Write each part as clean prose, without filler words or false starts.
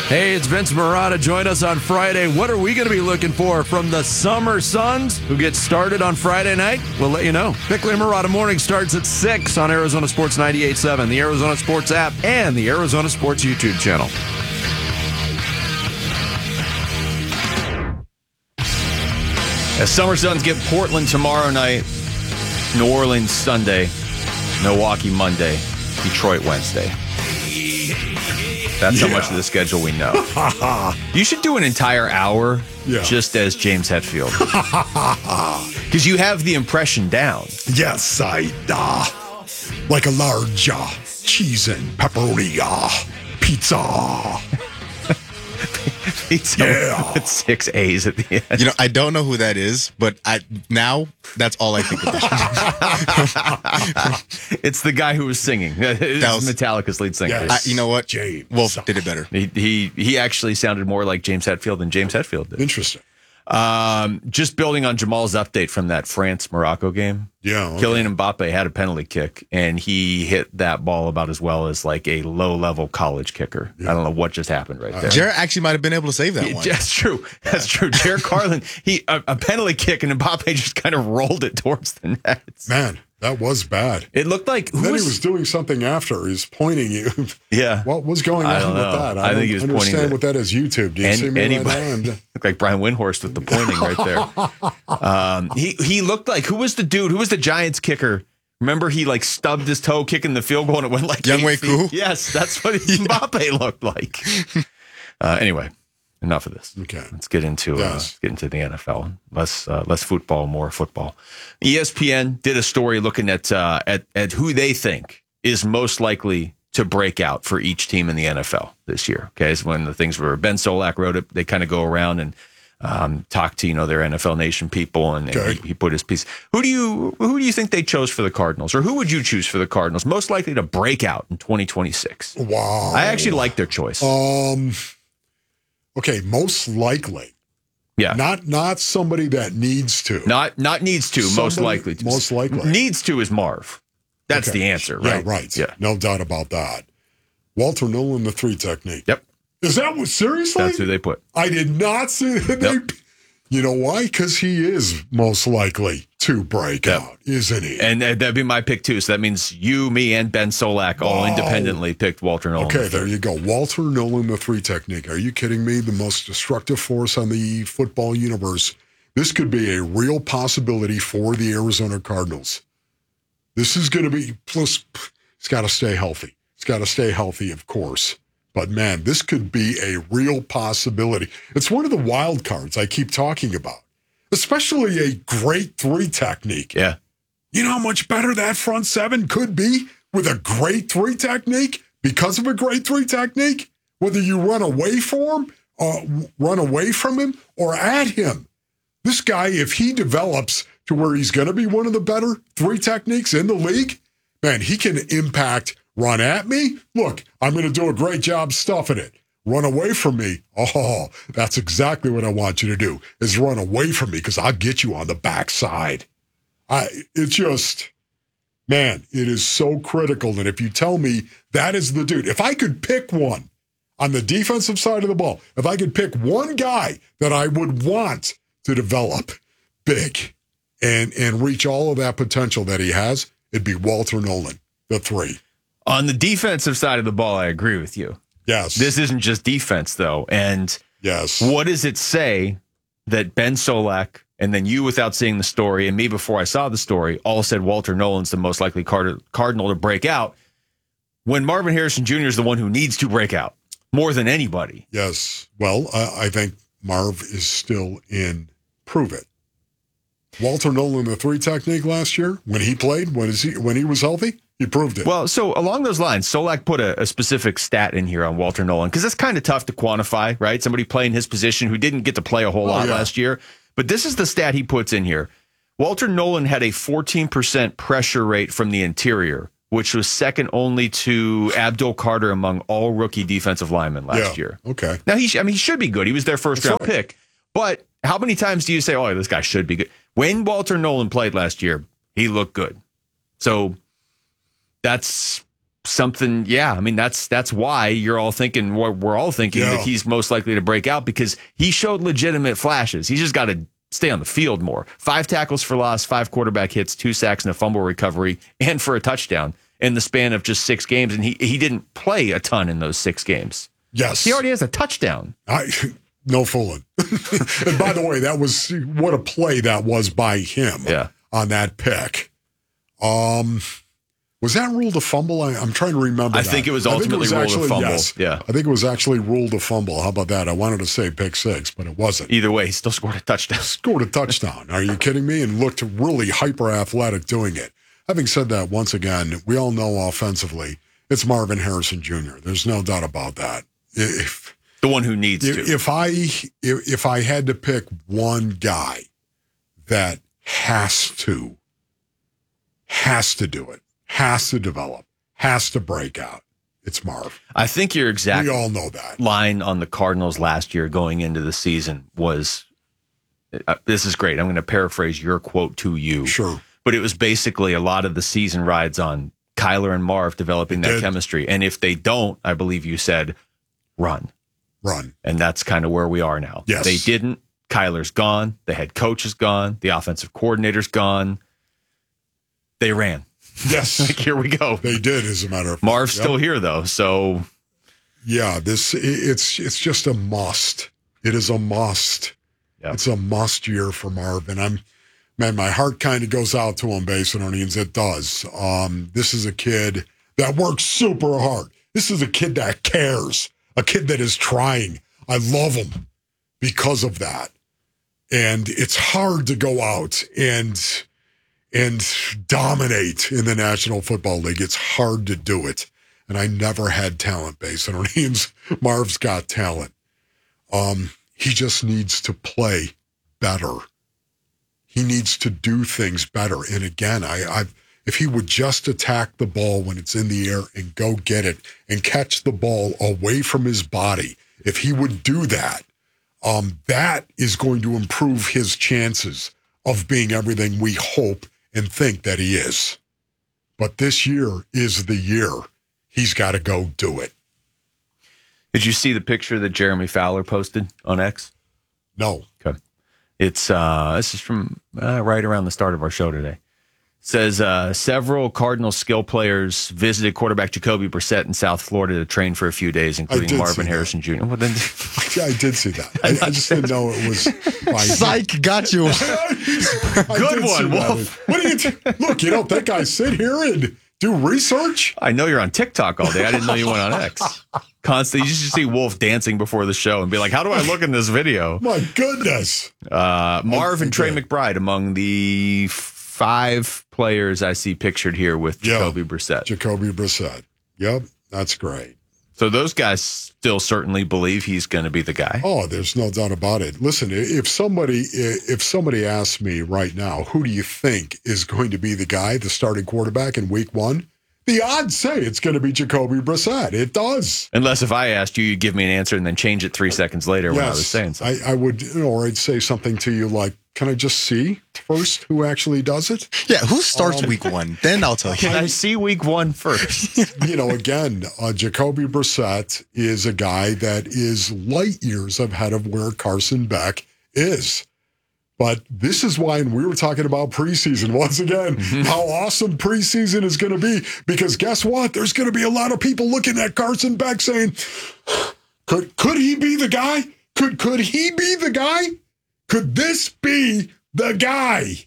Hey, it's Vince Marotta. Join us on Friday. What are we going to be looking for from the Summer Suns, who get started on Friday night? We'll let you know. Bickley and Marotta Morning starts at 6 on Arizona Sports 98.7, the Arizona Sports app, and the Arizona Sports YouTube channel. As Summer Suns get Portland tomorrow night, New Orleans Sunday, Milwaukee Monday, Detroit Wednesday. That's how much of the schedule we know. You should do an entire hour just as James Hetfield. Because you have the impression down. Yes, I like a large cheese and pepperoni pizza. Pizza with 6 A's at the end. You know, I don't know who that is, but now that's all I think of. It's the guy who was singing. That was Metallica's lead singer. Yes. You know what? James Wolf did it better. He actually sounded more like James Hetfield than James Hetfield did. Interesting. Just building on Jamal's update from that France-Morocco game. Yeah. Okay. Kylian Mbappe had a penalty kick, and he hit that ball about as well as like a low-level college kicker. Yeah. I don't know what just happened right there. Jared actually might have been able to save that one. That's true. That's true. Jared Carlin, a penalty kick, and Mbappe just kind of rolled it towards the nets. Man, that was bad. It looked like he was doing something after. He was pointing you. Yeah. What was going on with that? I think he was pointing. Understand what that is. YouTube. Do you see me right now? Looked like Brian Windhorst with the pointing right there. He looked like, who was the dude? Who was the Giants kicker? Remember, he like stubbed his toe kicking the field goal and it went like Younghoe Koo? Yes, that's what Mbappe looked like. Anyway, enough of this. Okay, let's get into the NFL. Less football, more football. ESPN did a story looking at who they think is most likely to break out for each team in the NFL this year. Okay, it's one of the things where Ben Solak wrote it. They kind of go around and talk to their NFL Nation people, and he put his piece. Who do you think they chose for the Cardinals, or who would you choose for the Cardinals most likely to break out in 2026? Wow, I actually like their choice. Okay, most likely. Yeah, not somebody that needs to. Not needs to. Somebody, most likely. To. Most likely needs to is Marv. That's the answer, right? Yeah, right. Yeah, no doubt about that. Walter Nolan, the 3 technique. Yep. Is that what, seriously? That's who they put. I did not see that. You know why? Because he is most likely to break out, isn't he? And that'd be my pick, too. So that means you, me, and Ben Solak all independently picked Walter Nolan. Okay, there you go. Walter Nolan, the 3 technique. Are you kidding me? The most destructive force on the football universe. This could be a real possibility for the Arizona Cardinals. This is going to be, plus, he's got to stay healthy. He's got to stay healthy, of course. But, man, this could be a real possibility. It's one of the wild cards I keep talking about, especially a great 3 technique. Yeah. You know how much better that front 7 could be with a great 3 technique because of a great 3 technique? Whether you run away from him or at him. This guy, if he develops to where he's going to be one of the better 3 techniques in the league, man, he can impact. Run at me? Look, I'm going to do a great job stuffing it. Run away from me? Oh, that's exactly what I want you to do, is run away from me because I'll get you on the backside. It's just, man, it is so critical. And if you tell me that is the dude, if I could pick one on the defensive side of the ball, if I could pick one guy that I would want to develop big and reach all of that potential that he has, it'd be Walter Nolan, the 3. On the defensive side of the ball, I agree with you. Yes. This isn't just defense, though. And what does it say that Ben Solak, and then you without seeing the story, and me before I saw the story, all said Walter Nolan's the most likely Cardinal to break out, when Marvin Harrison Jr. is the one who needs to break out more than anybody? Yes. Well, I think Marv is still in prove it. Walter Nolan, the 3 technique last year, when he played, when he was healthy, he proved it. Well, so along those lines, Solak put a specific stat in here on Walter Nolan, because it's kind of tough to quantify, right? Somebody playing his position who didn't get to play a whole lot last year. But this is the stat he puts in here. Walter Nolan had a 14% pressure rate from the interior, which was second only to Abdul Carter among all rookie defensive linemen last year. Okay. Now, he should be good. He was their first-round pick. But how many times do you say, oh, this guy should be good? When Walter Nolan played last year, he looked good. So that's something. Yeah, I mean that's why you're all thinking. We're all thinking that he's most likely to break out because he showed legitimate flashes. He's just got to stay on the field more. 5 tackles for loss, 5 quarterback hits, 2 sacks and a fumble recovery, and for a touchdown in the span of just 6 games. And he didn't play a ton in those 6 games. Yes, he already has a touchdown. No fooling. And by the way, that was what a play that was by him. Yeah. On that pick. Was that ruled a fumble? I'm trying to remember. I think it was ultimately ruled a fumble. Yes. Yeah. I think it was actually ruled a fumble. How about that? I wanted to say pick 6, but it wasn't. Either way, he still scored a touchdown. Scored a touchdown. Are you kidding me? And looked really hyper athletic doing it. Having said that, once again, we all know offensively, it's Marvin Harrison Jr. There's no doubt about that. The one who needs to. If I had to pick one guy that has to do it, has to develop, has to break out, it's Marv. I think your exact we all know that line on the Cardinals last year going into the season was, this is great. I'm going to paraphrase your quote to you. Sure. But it was basically a lot of the season rides on Kyler and Marv developing that chemistry. And if they don't, I believe you said, run. And that's kind of where we are now. Yes. They didn't. Kyler's gone. The head coach is gone. The offensive coordinator's gone. They ran. Yes. Like, here we go. They did, as a matter of fact. Marv's still here, though, so. Yeah, it's just a must. It is a must. Yep. It's a must year for Marv. And my heart kind of goes out to him, Basinonians. It does. This is a kid that works super hard. This is a kid that cares. A kid that is trying. I love him because of that. And it's hard to go out and dominate in the National Football League. It's hard to do it. And I never had talent, Basinonians. Marv's got talent. He just needs to play better. He needs to do things better. And again, if he would just attack the ball when it's in the air and go get it and catch the ball away from his body, if he would do that, that is going to improve his chances of being everything we hope and think that he is. But this year is the year. He's got to go do it. Did you see the picture that Jeremy Fowler posted on X? No. Okay. It's this is from right around the start of our show today. Says several Cardinals skill players visited quarterback Jacoby Brissett in South Florida to train for a few days, including Marvin Harrison Jr. Well, then, yeah, I did see that. I just didn't know it was. Psych, got you. Good one, Wolf. What do you look? You don't think I sit here and do research? I know you're on TikTok all day. I didn't know you went on X. Constantly, you should see Wolf dancing before the show and be like, "How do I look in this video?" My goodness. Marv and Trey McBride among the 5 players I see pictured here with Jacoby Brissett. Jacoby Brissett. Yep, that's great. So those guys still certainly believe he's going to be the guy. Oh, there's no doubt about it. Listen, if somebody asks me right now, who do you think is going to be the guy, the starting quarterback in week 1? The odds say it's going to be Jacoby Brissett. It does. Unless if I asked you, you'd give me an answer and then change it 3 seconds later when I was saying something. I would, or I'd say something to you like, can I just see first who actually does it? Yeah, who starts week 1? Then I'll tell you. Can I see week 1 first? Again, Jacoby Brissett is a guy that is light years ahead of where Carson Beck is. But this is why, and we were talking about preseason once again, how awesome preseason is going to be. Because guess what? There's going to be a lot of people looking at Carson Beck saying, could he be the guy? Could he be the guy? Could this be the guy?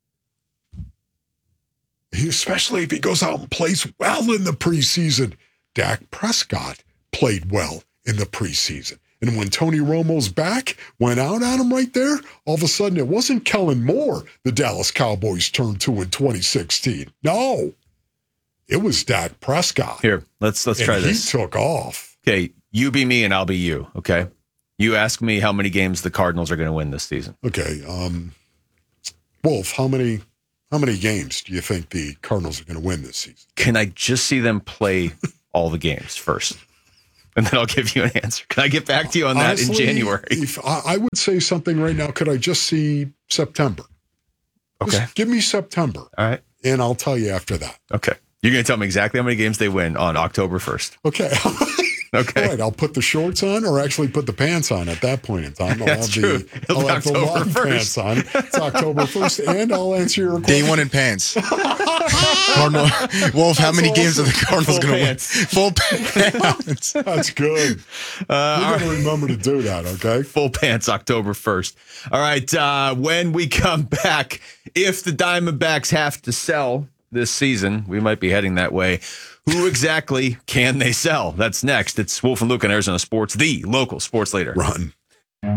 Especially if he goes out and plays well in the preseason. Dak Prescott played well in the preseason. And when Tony Romo's back, went out on him right there, all of a sudden it wasn't Kellen Moore the Dallas Cowboys turned to in 2016. No, it was Dak Prescott. Here, let's try this. He took off. Okay, you be me and I'll be you, okay? You ask me how many games the Cardinals are going to win this season. Okay, Wolf, how many games do you think the Cardinals are going to win this season? Can I just see them play all the games first? And then I'll give you an answer. Can I get back to you on that in January? If I would say something right now, could I just see September? Okay. Just give me September. All right. And I'll tell you after that. Okay. You're going to tell me exactly how many games they win on October 1st. Okay. Okay. All right, I'll put the shorts on or actually put the pants on at that point in time. That's true. I'll have the October long 1st. pants on. It's October 1st, and I'll answer your question. Day one in pants. Cardinal. Wolf, how many games are the Cardinals going to win? Full pants. That's good. We're going to remember to do that, okay? Full pants October 1st. All right. When we come back, if the Diamondbacks have to sell this season, we might be heading that way. Who exactly can they sell? That's next. It's Wolf and Luke on Arizona Sports, the local sports leader. Run.